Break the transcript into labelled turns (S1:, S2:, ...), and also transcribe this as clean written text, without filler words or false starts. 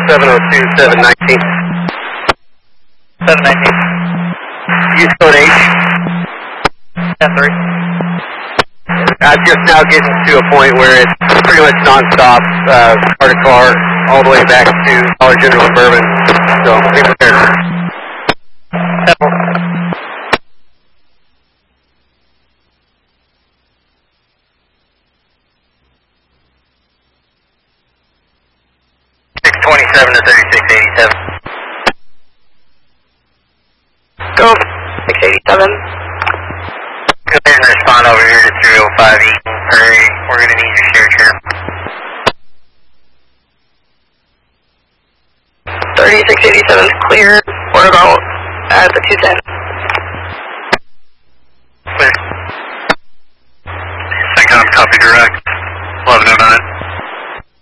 S1: 702, 719.
S2: 719.
S1: Use code H.
S2: 10-3.
S1: I'm just now getting to a point where it's pretty much non-stop, car to car, all the way back to Dollar General and Bourbon. So be prepared.
S2: 10-4.
S1: .27 to 3687.
S2: Go. 687.
S1: Go ahead and respond over here to 305 Eaton Prairie. We're going to need your share chair.
S2: 3687 is clear. We're about at the 210.